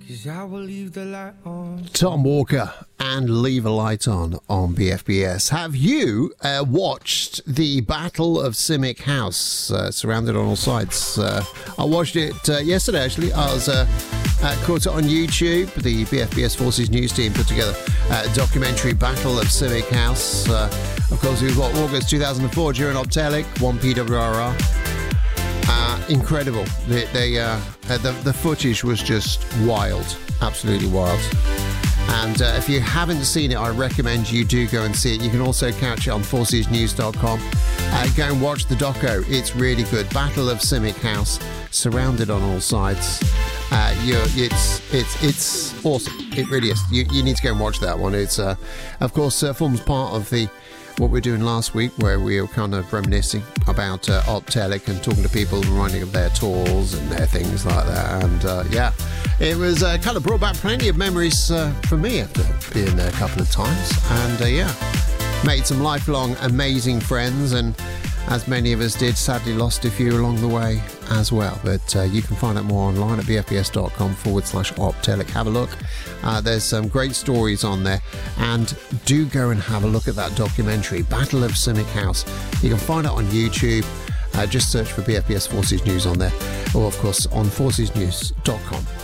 'Cause I will leave the light on. Tom Walker and Leave a Light On BFBS. Have you watched the Battle of Simic House, surrounded on all sides? I watched it yesterday, actually. I was caught it on YouTube. The BFBS Forces News team put together a documentary, Battle of Simic House. Of course, it was August 2004 during Optelic, 1 PWRR. Incredible. The footage was just wild, absolutely wild. And if you haven't seen it, I recommend you do go and see it. You can also catch it on forcesnews.com. Go and watch the doco. It's really good. Battle of Simic House, surrounded on all sides. It's awesome. It really is. You need to go and watch that one. It's of course forms part of what we were doing last week, where we were kind of reminiscing about Optelic and talking to people, reminding of their tours and their things like that. And it was kind of brought back plenty of memories for me after being there a couple of times. And made some lifelong amazing friends, and as many of us did, sadly lost a few along the way as well. But you can find out more online at bfbs.com/Optelic. Have a look. There's some great stories on there. And do go and have a look at that documentary, Battle of Simic House. You can find it on YouTube. Just search for BFBS Forces News on there. Or, of course, on forcesnews.com.